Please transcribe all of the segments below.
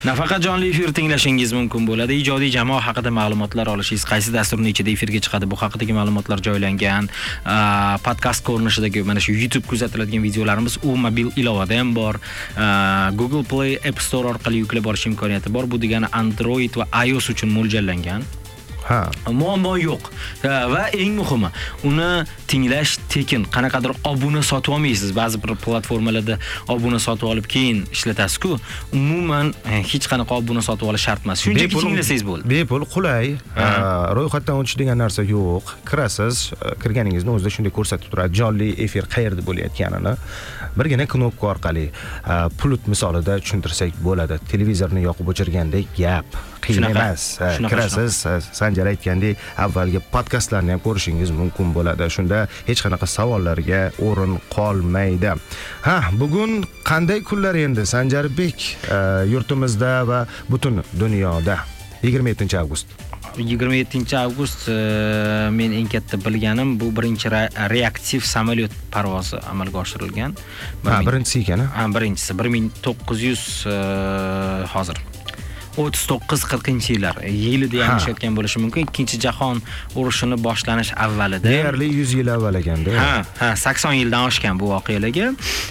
Nafaqat jonli efir tinglashingiz mumkin bo'ladi. Ijodiy jamoa haqida ma'lumotlar olishingiz, qaysi dasturning ichida efirga chiqadi, bu haqidagi ma'lumotlar joylangan, podkast ko'rinishidagi mana shu YouTube kuzatiladigan videolarimiz u mobil ilovada ham bor. Google Play, App Store orqali yuklab olish imkoniyati bor. Bu degani Android va iOS uchun mo'ljallangan. Muammo yo'q. Va eng muhimi, uni tinglash tekin. Qanaqadir obuna sotib olmaysiz. Ba'zi bir platformalarda obuna sotib olib keyin ishlatasiz-ku, umuman hech qanaqa obuna sotib olish shart emas. Shunchaki tinglasangiz bo'ldi. Bepul, qulay. Ro'yxatdan o'tish degan narsa yo'q. Kirasiz, kirganingizni o'zida shunday ko'rsatib turadi. Jonli efir qayerda bo'layotganini birgina knopka orqali pulut misolida tushuntirsak bo'ladi. Televizorni yoqib o'chirgandek gap. Qiyin emas. Kirasiz, Sanjar aytgandek, avvalgi podkastlarni ham ko'rishingiz mumkin bo'ladi. Shunda hech qanaqa savollarga o'rin qolmaydi. Bugun qanday kunlar endi Sanjarbek yurtimizda va butun dunyoda? 27-avgust. 27-avgust men eng katta bilganim bu birinchi reaktiv samolyot parvozi amalga oshirilgan. Birinchisi ekan. Birinchisi 1900 hozir 39-40-yillar yilida yashayotgan bo'lishi mumkin. Ikkinchi jahon urushini boshlanish avvalida. Deyarli 100 yil avval ekanda. 80 yildan oshgan bu voqealarga.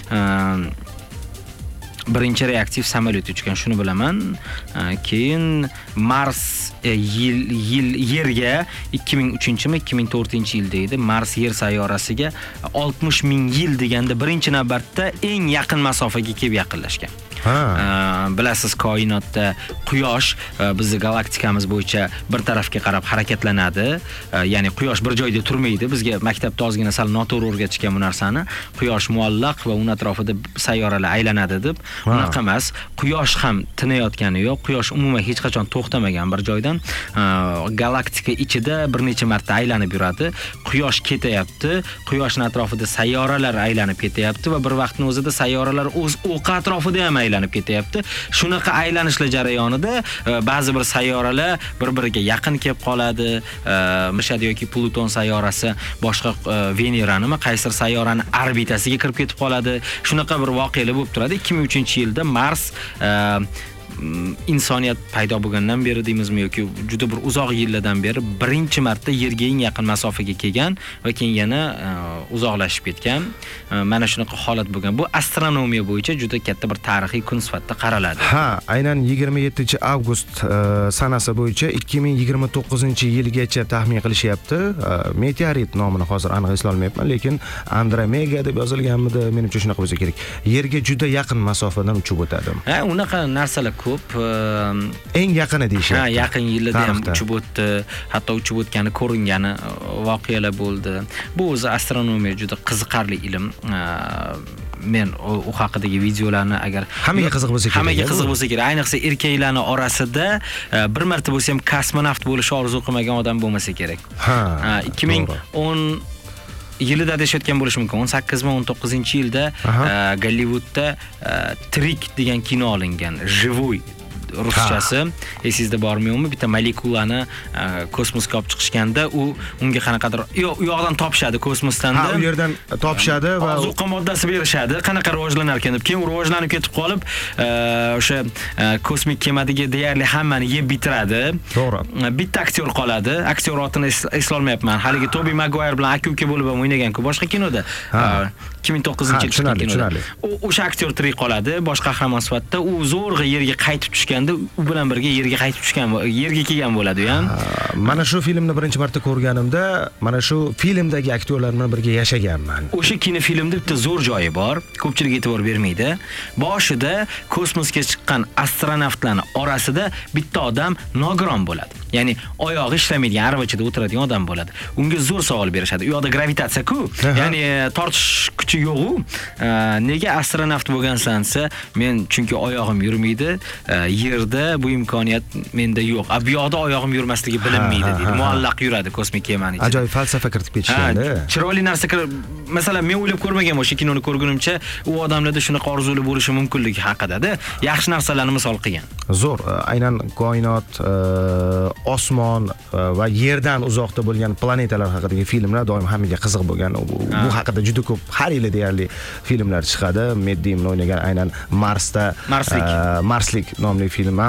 Birinchi reaktiv samolyot uchgan, shuni bilaman. Keyin Mars Yerga 2003-2004 yilda edi. Mars Yer sayyorasiga 60 ming yil deganda birinchi navbatda eng yaqin masofaga kelib yaqinlashgan. Bilasiz, koinotda Quyosh bizning galaktikamiz bo'yicha bir tarafga qarab harakatlanadi. Ya'ni Quyosh bir joyda turmaydi. Bizga maktabda ozgina sal noto'g'ri o'rgatishgan bu narsani. Quyosh muallaq va uning atrofida sayyoralar aylanadi deb. Unaqa emas. Quyosh ham tinayotgani yo'q. Quyosh umuman hech qachon to'xtamagan bir joydan. Galaktika ichida bir necha marta aylanib yuradi. Quyosh ketayapti. Quyoshning atrofida sayyoralar aylanib ketyapti va bir vaqtning o'zida sayyoralar o'z o'qi atrofida ham aylanib ketyapti. Shunaqa aylanishlar jarayonida ba'zi bir sayyoralar bir-biriga yaqin kelib qoladi. Mishad yoki Pluton sayyorasi boshqa Veneranimi, qaysidir sayyorani orbitasiga kirib ketib qoladi. Shunaqa bir voqealar bo'lib turadi. 2003-yilda Mars insoniyat paydo bo'lgandan beri deymizmi yoki juda bir uzoq yillardan beri birinchi marta Yerga eng yaqin masofaga kelgan va keyin yana uzoqlashib ketgan. Mana shunaqa holat bo'lgan. Bu astronomiya bo'yicha juda katta bir tarixiy kun sifatida qaraladi. Aynan 27-avgust sanasi bo'yicha 2029-yilgacha taxmin qilishyapti. Meteorit nomini hozir aniq eslay olmayapman, lekin Andromeda deb yozilganmidi, menimcha shunaqa bo'lsa kerak. Yerga juda yaqin masofadan uchib o'tadi. Unaqa narsalar ko'p. Eng yaqini deyishyapti. Yaqin yillarda ham uchib o'tdi, hatto uchib o'tgani ko'ringani voqealar bo'ldi. Bu o'zi astronomiya juda qiziqarli ilm. Men u haqidagi videolarni agar hammaga qiziq bo'lsa kerak, ayniqsa erkaklarning orasida bir marta bo'lsa ham kosmonavt bo'lish orzu qilmagan odam bo'lmasa kerak. 2010 yilida adashayotgan bo'lish mumkin. 18-19-yilda Gollivudda Trick degan kino olingan. Живой ruschasi. Esingizda bormi-yo'qmi? Bitta molekulani kosmosga olib chiqishganda unga qanaqadir u yoqdan topishadi kosmosdan-da. U yerdan topishadi va ozuqa moddasi berishadi. Qanaqa rivojlanar ekan deb. Keyin rivojlanib ketib qolib, o'sha kosmik kemadagi deyarli hammani yeb bitiradi. To'g'ri. Bitta aktyor qoladi. Aktyor otini eslay olmayapman. Haligi Tobey Maguire bilan aka-uka bo'lib ham o'ynagan-ku boshqa kinoda. 2009-yil chiqqan kinoda. O'sha aktyor tirik qoladi, bosh qahramon sifatida. U zo'rg'a yerga qaytib tushganda u bilan birga yerga qaytib tushgan, yerga kelgan bo'ladi ham. Mana shu filmni birinchi marta ko'rganimda, mana shu filmdagi aktyorlar bilan birga yashaganman. O'sha kinofilmda bitta zo'r joyi bor, ko'pchilik e'tibor bermaydi. Boshida kosmosga chiqqan astronavtlarning orasida bitta odam nogiron bo'ladi. Ya'ni oyog'i ishlamaydigan, arvachada o'tiradigan odam bo'ladi. Unga zo'r savol berishadi. U yoqda gravitatsiya-ku, ya'ni tortish kuchi yo'q-u. Nega astronavt bo'lgansan-sa, men chunki oyog'im yurmaydi. Yerda bu imkoniyat menda yo'q. Bu yoqda oyog'im yurmasligi bilinmaydi deydi. Muallaq yuradi kosmik kemaning ichida. Ajoyib falsafa kiritib ketishganda. Chiroyli narsa masalan men o'ylab ko'rmagan o'sha kinoni ko'rgunimcha u odamlarda shunaqa orzular bo'lishi mumkinligi haqida-da yaxshi narsalarni misol qilgan. Zo'r, aynan koinot, osmon va yerdan uzoqda bo'lgan planetalar haqidagi filmlar doim hammaga qiziq bo'lgan. Bu haqida juda ko'p har yili deyarli filmlar chiqadi. Matt Damon o'ynagan aynan Marslik nomli film